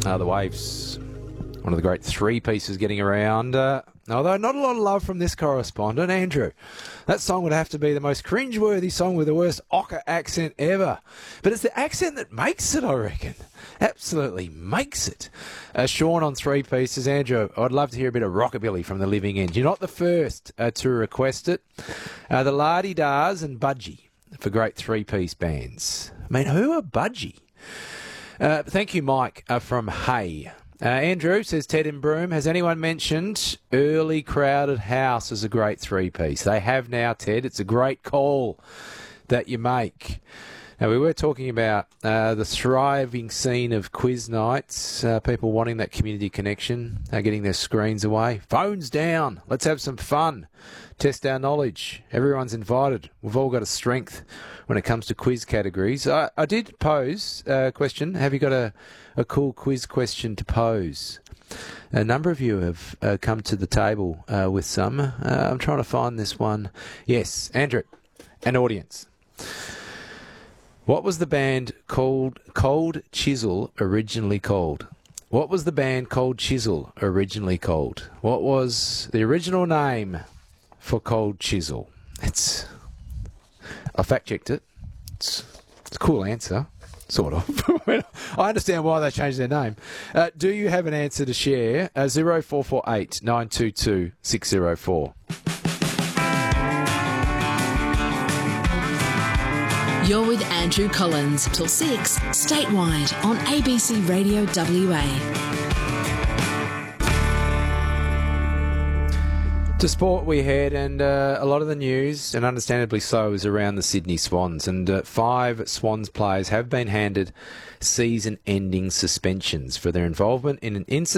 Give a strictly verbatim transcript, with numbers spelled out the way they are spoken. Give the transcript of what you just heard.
Uh, the Waves, one of the great three pieces getting around. Uh, although not a lot of love from this correspondent, Andrew. That song would have to be the most cringeworthy song with the worst ochre accent ever. But it's the accent that makes it, I reckon. Absolutely makes it. Uh, Sean on three pieces. Andrew, I'd love to hear a bit of rockabilly from the living end. You're not the first uh, to request it. Uh, the La-Di-Dahs and Budgie for great three-piece bands. I mean, who are Budgie? Uh, thank you, Mike, uh, from Hay. Uh, Andrew says, Ted and Broome, has anyone mentioned Early Crowded House as a great three-piece? They have now, Ted. It's a great call that you make. Now, we were talking about uh, the thriving scene of quiz nights, uh, people wanting that community connection, uh, getting their screens away. Phones down. Let's have some fun. Test our knowledge. Everyone's invited. We've all got a strength when it comes to quiz categories. I, I did pose a question. Have you got a, a cool quiz question to pose? A number of you have uh, come to the table uh, with some. Uh, I'm trying to find this one. Yes, Andrew, an audience. What was the band called Cold Chisel originally called? What was the band Cold Chisel originally called? What was the original name for Cold Chisel? It's I fact-checked it. It's, it's a cool answer, sort of. I understand why they changed their name. Uh, do you have an answer to share? Uh, zero four four eight nine two two six zero four. You're with Andrew Collins till six, statewide on A B C Radio W A. To sport we head, and uh, a lot of the news, and understandably so, is around the Sydney Swans. And uh, five Swans players have been handed season-ending suspensions for their involvement in an incident